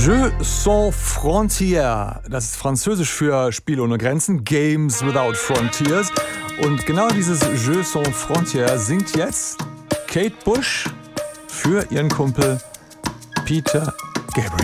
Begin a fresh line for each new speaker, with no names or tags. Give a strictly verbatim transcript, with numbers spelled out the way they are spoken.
Jeux sans frontières. Das ist französisch für Spiele ohne Grenzen, Games without frontiers. Und genau dieses Jeux sans frontières singt jetzt Kate Bush für ihren Kumpel Peter Gabriel.